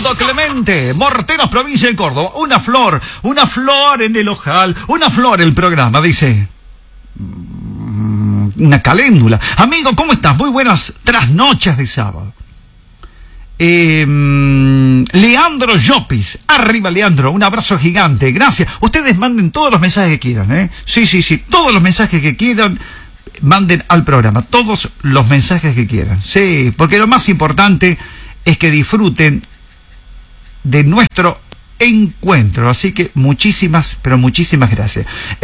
Reinaldo Clemente, Morteros, provincia de Córdoba. Una flor en el ojal, una flor el programa, dice. Una caléndula. Amigo, ¿cómo estás? Muy buenas trasnoches de sábado. Leandro Llopis, arriba Leandro, un abrazo gigante, gracias. Ustedes manden todos los mensajes que quieran, sí, todos los mensajes que quieran, manden al programa, todos los mensajes que quieran, sí, porque lo más importante es que disfruten de nuestro encuentro, así que muchísimas gracias.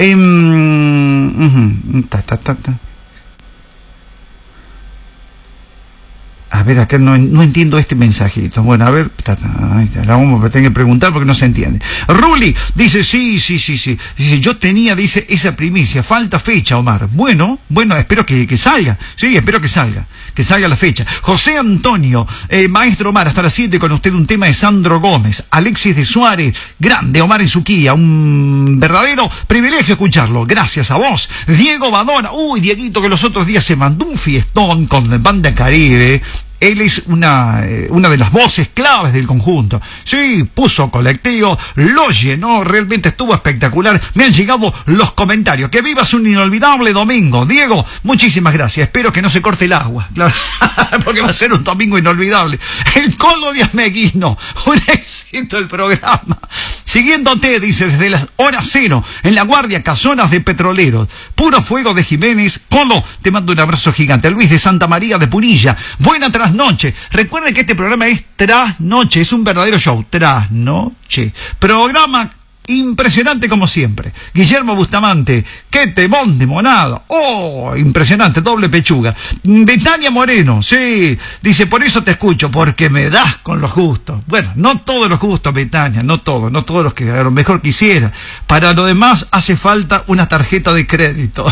A ver, acá no entiendo este mensajito. Bueno, a ver, la vamos a tener que preguntar porque no se entiende. Ruli dice, sí. Dice, yo tenía, dice, esa primicia. Falta fecha, Omar. Bueno, espero que salga. Sí, espero que salga la fecha. José Antonio, maestro Omar, hasta las 7 con usted un tema de Sandro Gómez. Alexis de Suárez, grande, Omar en Suquía. Un verdadero privilegio escucharlo. Gracias a vos. Diego Badona. Uy, Dieguito, que los otros días se mandó un fiestón con Banda Caribe. Él es una de las voces claves del conjunto. Sí, puso colectivo, lo llenó, realmente estuvo espectacular. Me han llegado los comentarios. Que vivas un inolvidable domingo. Diego, muchísimas gracias. Espero que no se corte el agua, claro, porque va a ser un domingo inolvidable. El Colo de Ameguino, un éxito el programa. Siguiéndote, dice, desde las horas 0, en La Guardia, Casonas de Petroleros. Puro Fuego de Jiménez. Colo, te mando un abrazo gigante. Luis de Santa María de Punilla. Buena trasnoche. Recuerden que este programa es trasnoche, es un verdadero show. Trasnoche. Programa impresionante como siempre. Guillermo Bustamante, qué temón de monada. Oh, impresionante, doble pechuga. Betania Moreno, sí, dice, por eso te escucho, porque me das con los gustos. Bueno, no todos los gustos, Betania, no todos los que a lo mejor quisiera. Para lo demás hace falta una tarjeta de crédito.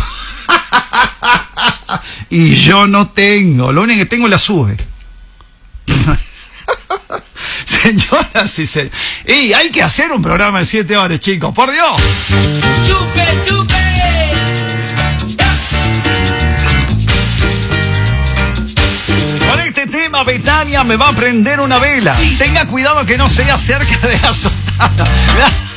Y yo no tengo, lo único que tengo es la SUBE. Señoras y señores, y hay que hacer un programa de 7 horas, chicos, por Dios. ¡Chupe! Con este tema, Betania me va a prender una vela. Tenga cuidado que no sea cerca de la sotana.